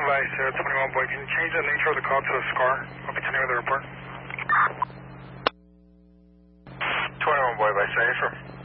by 21 boy, can you change the nature of the call to a SCAR? I'll be continuing with the report. 21 boy by Safer.